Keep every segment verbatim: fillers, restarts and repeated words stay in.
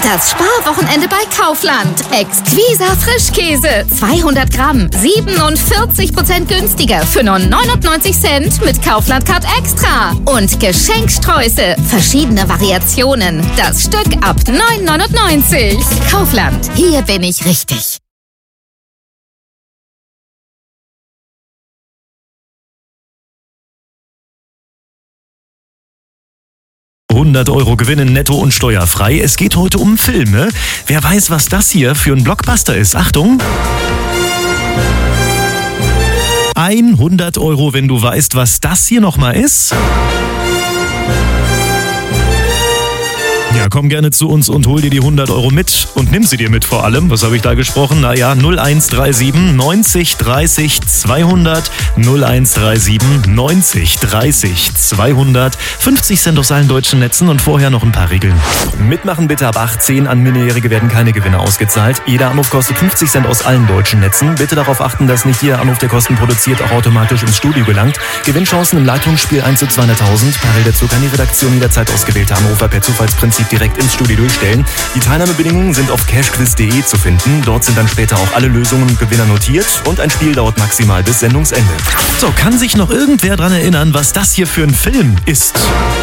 Das Sparwochenende bei Kaufland. Exquisa Frischkäse. zweihundert Gramm. siebenundvierzig Prozent günstiger für nur neunundneunzig Cent mit Kaufland Card Extra. Und Geschenksträuße. Verschiedene Variationen. Das Stück ab neun neunundneunzig. Kaufland. Hier bin ich richtig. hundert Euro gewinnen netto und steuerfrei. Es geht heute um Filme. Wer weiß, was das hier für ein Blockbuster ist? Achtung! hundert Euro, wenn du weißt, was das hier nochmal ist. Ja, komm gerne zu uns und hol dir die hundert Euro mit und nimm sie dir mit vor allem. Was habe ich da gesprochen? Naja, null eins drei sieben neunzig dreißig zweihundert, null eins drei sieben neunzig dreißig zweihundert, fünfzig Cent aus allen deutschen Netzen und vorher noch ein paar Regeln. Mitmachen bitte ab achtzehn, an Minderjährige werden keine Gewinne ausgezahlt. Jeder Anruf kostet fünfzig Cent aus allen deutschen Netzen. Bitte darauf achten, dass nicht jeder Anruf, der Kosten produziert, auch automatisch ins Studio gelangt. Gewinnchancen im Leitungsspiel eins zu zweihunderttausend. Parallel dazu kann die Redaktion jederzeit ausgewählte Anrufer per Zufallsprinzip direkt ins Studio durchstellen. Die Teilnahmebedingungen sind auf cashquiz punkt de zu finden. Dort sind dann später auch alle Lösungen und Gewinner notiert und ein Spiel dauert maximal bis Sendungsende. So, kann sich noch irgendwer dran erinnern, was das hier für ein Film ist?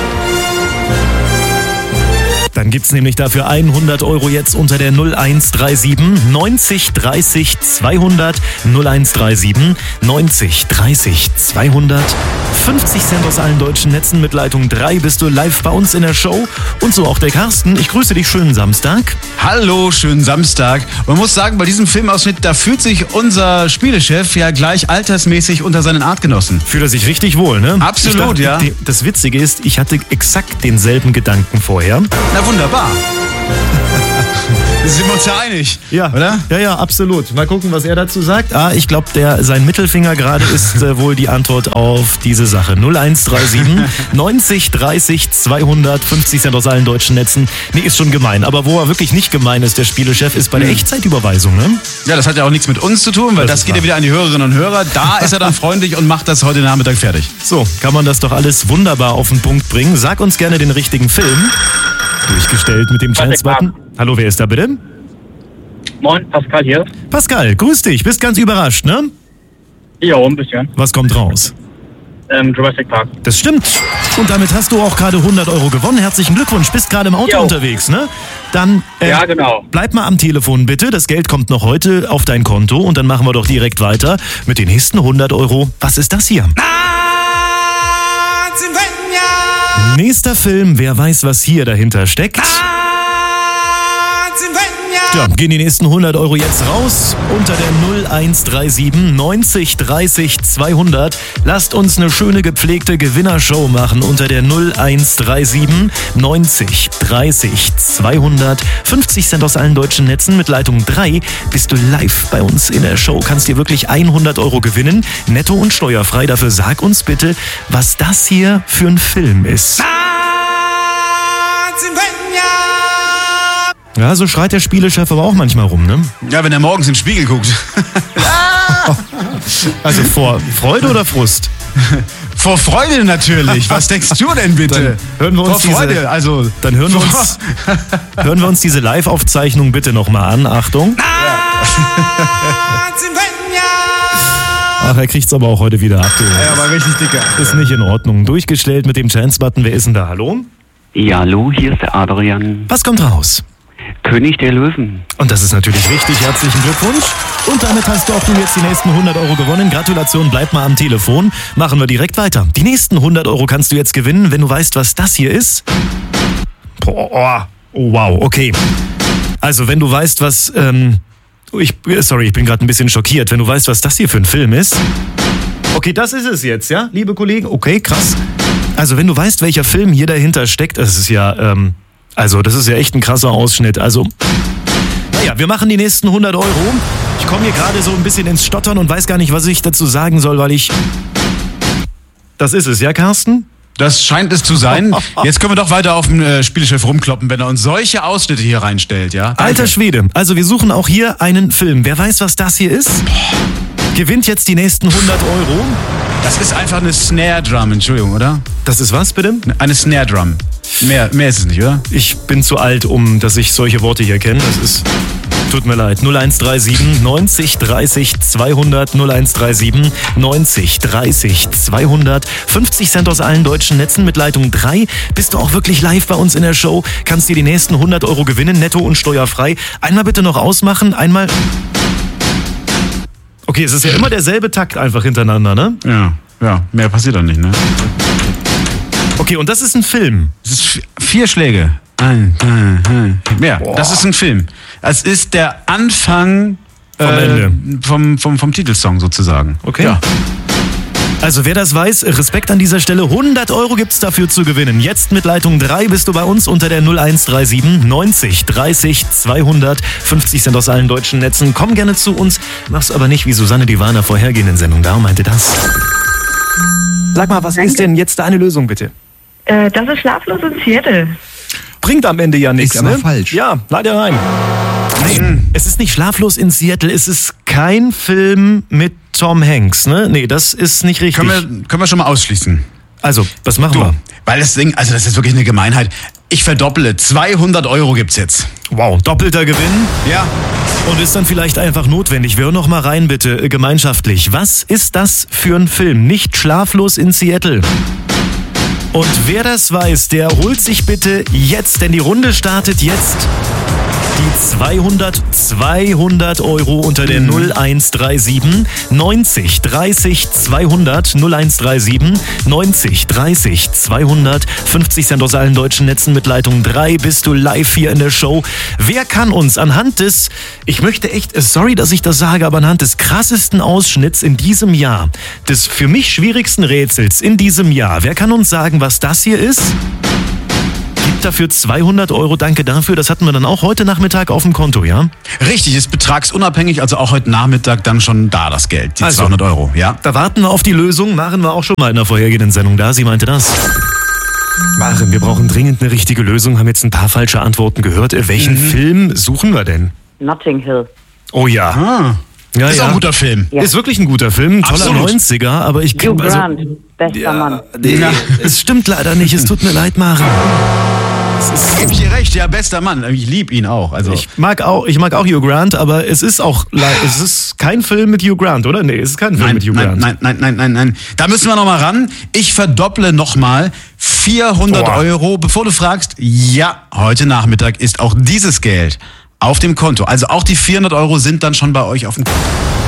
Dann gibt's nämlich dafür hundert Euro jetzt unter der null eins drei sieben neunzig dreißig zweihundert, null eins drei sieben neunzig dreißig zweihundert. fünfzig Cent aus allen deutschen Netzen. Mit Leitung drei bist du live bei uns in der Show. Und so auch der Carsten. Ich grüße dich, schönen Samstag. Hallo, schönen Samstag. Man muss sagen, bei diesem Filmausschnitt, da fühlt sich unser Spielechef ja gleich altersmäßig unter seinen Artgenossen. Fühlt er sich richtig wohl, ne? Absolut, dachte, ja. Das Witzige ist, ich hatte exakt denselben Gedanken vorher. Na wunderbar. Sind wir uns ja einig, ja, oder? Ja, ja, absolut. Mal gucken, was er dazu sagt. Ah, ich glaube, der sein Mittelfinger gerade ist äh, wohl die Antwort auf diese Sache. null eins drei sieben neunzig dreißig zweihundert, fünfzig Cent aus allen deutschen Netzen. Nee, ist schon gemein. Aber wo er wirklich nicht gemein ist, der Spielechef, ist bei der Echtzeitüberweisung, ne? Ja, das hat ja auch nichts mit uns zu tun, weil das, das geht ja wieder an die Hörerinnen und Hörer. Da ist er dann freundlich und macht das heute Nachmittag fertig. So, kann man das doch alles wunderbar auf den Punkt bringen. Sag uns gerne den richtigen Film. Durchgestellt mit dem Chance-Button. Hallo, wer ist da bitte? Moin, Pascal hier. Pascal, grüß dich. Bist ganz überrascht, ne? Ja, ein bisschen. Was kommt raus? Ähm, Jurassic Park. Das stimmt. Und damit hast du auch gerade hundert Euro gewonnen. Herzlichen Glückwunsch. Bist gerade im Auto jo. unterwegs, ne? Dann äh, ja, genau. Bleib mal am Telefon bitte. Das Geld kommt noch heute auf dein Konto. Und dann machen wir doch direkt weiter mit den nächsten hundert Euro. Was ist das hier? Nächster Film. Wer weiß, was hier dahinter steckt? Ja, gehen die nächsten hundert Euro jetzt raus unter der null eins drei sieben neunzig dreißig zweihundert. Lasst uns eine schöne gepflegte Gewinnershow machen unter der null eins drei sieben neunzig dreißig zweihundert. fünfzig Cent aus allen deutschen Netzen. Mit Leitung drei bist du live bei uns in der Show. Kannst dir wirklich hundert Euro gewinnen. Netto und steuerfrei. Dafür sag uns bitte, was das hier für ein Film ist. Ja, so schreit der Spielechef aber auch manchmal rum, ne? Ja, wenn er morgens im Spiegel guckt. Also vor Freude oder Frust? Vor Freude natürlich. Was denkst du denn bitte? Dann hören wir uns vor Freude, diese, also. Dann hören wir uns, hören wir uns diese Live-Aufzeichnung bitte nochmal an. Achtung. Ja. Ach, er kriegt's aber auch heute wieder ab. Ja, aber richtig dicker. Ist nicht in Ordnung. Durchgestellt mit dem Chance-Button. Wer ist denn da? Hallo? Ja, hallo, hier ist der Adrian. Was kommt raus? König der Löwen. Und das ist natürlich richtig. Herzlichen Glückwunsch. Und damit hast du auch du jetzt die nächsten hundert Euro gewonnen. Gratulation, bleib mal am Telefon. Machen wir direkt weiter. Die nächsten hundert Euro kannst du jetzt gewinnen, wenn du weißt, was das hier ist. Boah, oh, wow, okay. Also, wenn du weißt, was... Ähm, ich, sorry, ich bin gerade ein bisschen schockiert. Wenn du weißt, was das hier für ein Film ist... Okay, das ist es jetzt, ja, liebe Kollegen? Okay, krass. Also, wenn du weißt, welcher Film hier dahinter steckt, das ist ja... Ähm, Also, das ist ja echt ein krasser Ausschnitt. Also, naja, wir machen die nächsten hundert Euro. Ich komme hier gerade so ein bisschen ins Stottern und weiß gar nicht, was ich dazu sagen soll, weil ich... Das ist es, ja, Carsten? Das scheint es zu sein. Jetzt können wir doch weiter auf den äh, Spielechef rumkloppen, wenn er uns solche Ausschnitte hier reinstellt, ja? Danke. Alter Schwede. Also, wir suchen auch hier einen Film. Wer weiß, was das hier ist? gewinnt jetzt die nächsten hundert Euro. Das ist einfach eine Snare Drum, Entschuldigung, oder? Das ist was, bitte? Eine Snare Drum. Mehr, mehr ist es nicht, oder? Ich bin zu alt, um dass ich solche Worte hier kenne. Das ist... Tut mir leid. null eins drei sieben neunzig dreißig zweihundert null eins drei sieben neunzig dreißig zweihundert fünfzig Cent aus allen deutschen Netzen mit Leitung drei. Bist du auch wirklich live bei uns in der Show? Kannst dir die nächsten hundert Euro gewinnen, netto und steuerfrei. Einmal bitte noch ausmachen, einmal... Okay, es ist ja immer derselbe Takt einfach hintereinander, ne? Ja, ja. Mehr passiert dann nicht, ne? Okay, und das ist ein Film. Es ist v- vier Schläge. Ein, ein, ein. Ja, Boah. Das ist ein Film. Es ist der Anfang vom, äh, Ende. Vom, vom, vom Titelsong sozusagen. Okay. Ja. Also wer das weiß, Respekt an dieser Stelle. hundert Euro gibt's dafür zu gewinnen. Jetzt mit Leitung drei bist du bei uns unter der null eins drei sieben neunzig dreißig zweihundert fünfzig Cent aus allen deutschen Netzen. Komm gerne zu uns, mach's aber nicht wie Susanne die war in der vorhergehenden Sendung. Darum meinte das. Sag mal, was ist denn jetzt deine Lösung, bitte? Äh, das ist Schlaflos in Seattle. Bringt am Ende ja nichts, Ist aber ne? falsch. Ja, leider nein. Nein, es ist nicht Schlaflos in Seattle. Es ist kein Film mit Tom Hanks, ne? Nee, das ist nicht richtig. Können wir, können wir schon mal ausschließen. Also, was machen Du, wir? weil das Ding, also das ist wirklich eine Gemeinheit. Ich verdopple. zweihundert Euro gibt's jetzt. Wow, doppelter Gewinn. Ja. Und ist dann vielleicht einfach notwendig. Wir hören noch mal rein, bitte, gemeinschaftlich. Was ist das für ein Film? Nicht Schlaflos in Seattle. Und wer das weiß, der holt sich bitte jetzt, denn die Runde startet jetzt. Die zweihundert, zweihundert Euro unter der null eins drei sieben neunzig dreißig zweihundert null eins drei sieben neunzig dreißig zweihundert fünfzig Cent aus allen deutschen Netzen mit Leitung drei bist du live hier in der Show. Wer kann uns anhand des, ich möchte echt, sorry, dass ich das sage, aber anhand des krassesten Ausschnitts in diesem Jahr, des für mich schwierigsten Rätsels in diesem Jahr, wer kann uns sagen, was das hier ist? Gibt dafür zweihundert Euro, danke dafür. Das hatten wir dann auch heute Nachmittag auf dem Konto, ja? Richtig, ist betragsunabhängig, also auch heute Nachmittag dann schon da das Geld, die Also, zweihundert Euro, ja? Da warten wir auf die Lösung. Maren war auch schon mal in der vorhergehenden Sendung da. Sie meinte das. Maren, wir brauchen dringend eine richtige Lösung. Haben jetzt ein paar falsche Antworten gehört. Welchen Mhm. Film suchen wir denn? Notting Hill. Oh ja. Ah, ja ist ja. auch ein guter Film. Ja. Ist wirklich ein guter Film. Ein toller Absolut. neunziger, aber ich Hugh also, Grant, bester ja, Mann. nee, Ja. Es stimmt leider nicht. Es tut mir leid, Maren. Gib ich dir recht, ja, bester Mann. Ich liebe ihn auch. Also. Ich mag auch, ich mag auch Hugh Grant, aber es ist auch, le- es ist kein Film mit Hugh Grant, oder? Nee, es ist kein Film Nein, mit Hugh nein, Grant. nein, nein, nein, nein, nein. Da müssen wir noch mal ran. Ich verdopple noch mal vierhundert Boah. Euro. Bevor du fragst, ja, heute Nachmittag ist auch dieses Geld auf dem Konto. Also auch die vierhundert Euro sind dann schon bei euch auf dem Konto.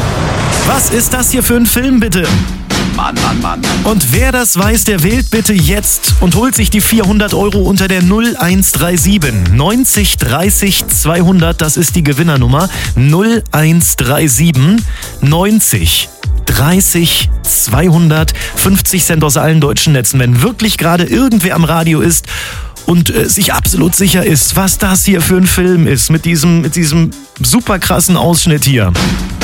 Was ist das hier für ein Film, bitte? Mann, Mann, Mann, Mann. Und wer das weiß, der wählt bitte jetzt und holt sich die vierhundert Euro unter der null eins drei sieben neunzig dreißig zweihundert. Das ist die Gewinnernummer. null eins drei sieben neunzig dreißig zweihundert fünfzig Cent aus allen deutschen Netzen. Wenn wirklich gerade irgendwer am Radio ist und äh, sich absolut sicher ist, was das hier für ein Film ist, mit diesem, mit diesem super krassen Ausschnitt hier.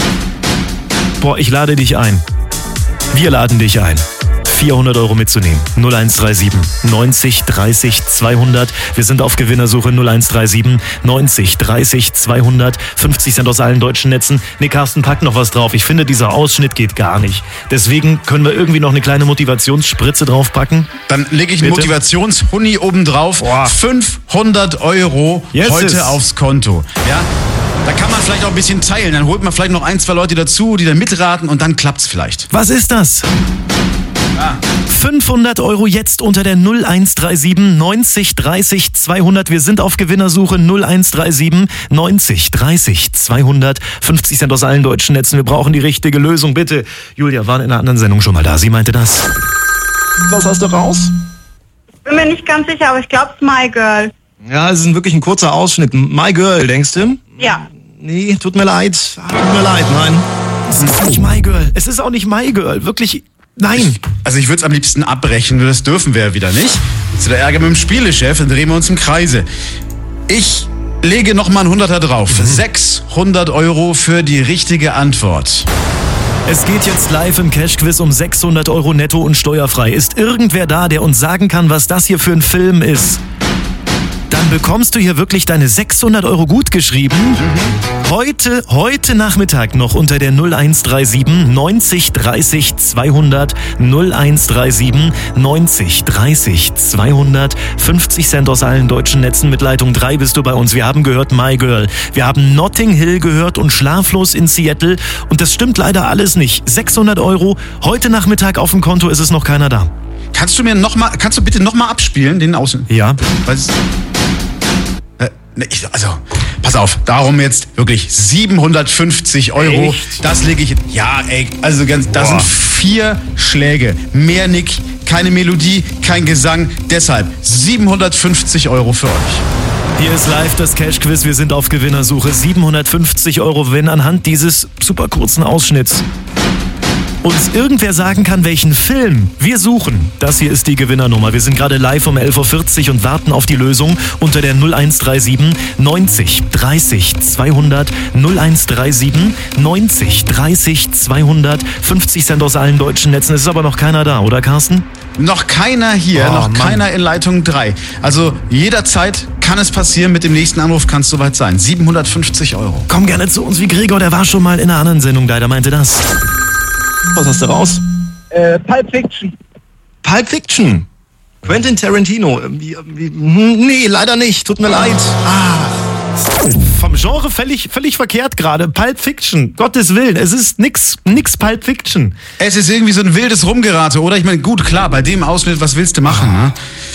Boah, ich lade dich ein. Wir laden dich ein, vierhundert Euro mitzunehmen. null eins drei sieben neunzig dreißig zweihundert. Wir sind auf Gewinnersuche. null eins drei sieben neunzig dreißig zweihundert. fünfzig Cent aus allen deutschen Netzen. Nee, Carsten, pack noch was drauf. Ich finde, dieser Ausschnitt geht gar nicht. Deswegen können wir irgendwie noch eine kleine Motivationsspritze draufpacken. Dann lege ich einen Bitte? Motivationshuni oben drauf. Boah. fünfhundert Euro Yes, heute is. aufs Konto. Ja? Da kann man vielleicht auch ein bisschen teilen. Dann holt man vielleicht noch ein, zwei Leute dazu, die dann mitraten und dann klappt's vielleicht. Was ist das? Ah. fünfhundert Euro jetzt unter der null eins drei sieben neunzig dreißig zweihundert. Wir sind auf Gewinnersuche. null eins drei sieben neunzig dreißig zweihundert. fünfzig Cent aus allen deutschen Netzen. Wir brauchen die richtige Lösung. Bitte. Julia war in einer anderen Sendung schon mal da. Sie meinte das. Was hast du raus? Bin mir nicht ganz sicher, aber ich glaube, es ist My Girl. Ja, es ist ein wirklich ein kurzer Ausschnitt. My Girl, denkst du? Ja. Nee, tut mir leid. Tut mir leid, nein. Es ist nicht My Girl. Es ist auch nicht My Girl. Wirklich, nein. Also ich würde es am liebsten abbrechen, nur das dürfen wir ja wieder nicht. Das ist der Ärger mit dem Spielechef, dann drehen wir uns im Kreise. Ich lege nochmal einen Hunderter drauf. sechshundert Euro für die richtige Antwort. Es geht jetzt live im Cash-Quiz um sechshundert Euro netto und steuerfrei. Ist irgendwer da, der uns sagen kann, was das hier für ein Film ist? dann bekommst du hier wirklich deine sechshundert Euro gut geschrieben. Mhm. Heute, heute Nachmittag noch unter der null eins drei sieben neunzig dreißig zweihundert null eins drei sieben neunzig dreißig zweihundert fünfzig Cent aus allen deutschen Netzen. Mit Leitung drei bist du bei uns. Wir haben gehört My Girl. Wir haben Notting Hill gehört und Schlaflos in Seattle. Und das stimmt leider alles nicht. sechshundert Euro. Heute Nachmittag auf dem Konto ist es noch keiner da. Kannst du mir noch mal, kannst du bitte noch mal abspielen, den Außen? Ja. Was? Äh, ne, ich, also, pass auf, darum jetzt wirklich siebenhundertfünfzig Euro. Echt? Das lege ich, ja, ey, also ganz, da sind vier Schläge. Mehr nicht, keine Melodie, kein Gesang. Deshalb siebenhundertfünfzig Euro für euch. Hier ist live das Cash-Quiz. Wir sind auf Gewinnersuche. siebenhundertfünfzig Euro, wenn anhand dieses super kurzen Ausschnitts uns irgendwer sagen kann, welchen Film wir suchen. Das hier ist die Gewinnernummer. Wir sind gerade live um elf Uhr vierzig und warten auf die Lösung unter der null eins drei sieben neunzig dreißig zweihundert null eins drei sieben neunzig dreißig zweihundert fünfzig Cent aus allen deutschen Netzen. Es ist aber noch keiner da, oder Carsten? Noch keiner hier, Oh, noch Mann. keiner in Leitung drei. Also jederzeit kann es passieren, mit dem nächsten Anruf kann es soweit sein. siebenhundertfünfzig Euro. Komm gerne zu uns wie Gregor, der war schon mal in einer anderen Sendung da, der meinte das. Was hast du raus? Äh, Pulp Fiction. Pulp Fiction. Quentin Tarantino. Wie, wie, hm, nee, leider nicht. Tut mir leid. Vom Genre völlig, völlig verkehrt gerade. Pulp Fiction, Gottes Willen, es ist nix, nix Pulp Fiction. Es ist irgendwie so ein wildes Rumgerate, oder? Ich meine, gut, klar, bei dem Ausschnitt, was willst du machen? Ne?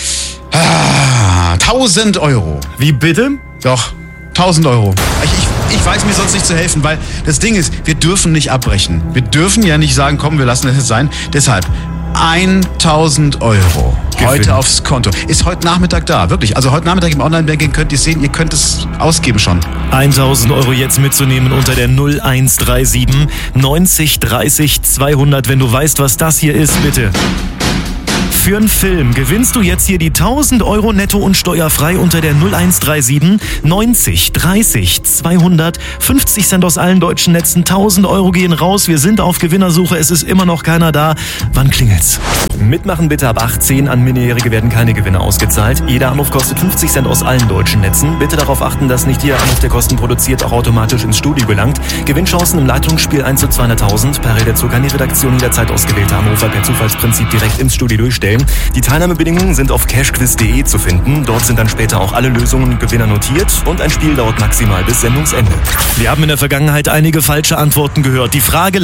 Ah, tausend Euro. Wie bitte? Doch, tausend Euro. Ich, ich, ich weiß mir sonst nicht zu helfen, weil das Ding ist, wir dürfen nicht abbrechen. Wir dürfen ja nicht sagen, komm, wir lassen das jetzt sein. Deshalb tausend Euro Gewinn. heute aufs Konto. Ist heute Nachmittag da, wirklich. Also heute Nachmittag im Online-Banking könnt ihr sehen, ihr könnt es ausgeben schon. tausend Euro jetzt mitzunehmen unter der null eins drei sieben neunzig dreißig zweihundert. Wenn du weißt, was das hier ist, bitte. Für einen Film gewinnst du jetzt hier die tausend Euro netto und steuerfrei unter der null eins drei sieben neunzig dreißig zweihundert fünfzig Cent aus allen deutschen Netzen. tausend Euro gehen raus. Wir sind auf Gewinnersuche. Es ist immer noch keiner da. Wann klingelt's? Mitmachen bitte ab achtzehn. An Minderjährige werden keine Gewinne ausgezahlt. Jeder Anruf kostet fünfzig Cent aus allen deutschen Netzen. Bitte darauf achten, dass nicht jeder Anruf, der Kosten produziert, auch automatisch ins Studio gelangt. Gewinnchancen im Leitungsspiel eins zu zweihunderttausend. Parallel dazu kann die Redaktion jederzeit ausgewählte Anrufer per Zufallsprinzip direkt ins Studio durchstellen. Die Teilnahmebedingungen sind auf cashquiz punkt de zu finden. Dort sind dann später auch alle Lösungen und Gewinner notiert und ein Spiel dauert maximal bis Sendungsende. Wir haben in der Vergangenheit einige falsche Antworten gehört. Die Frage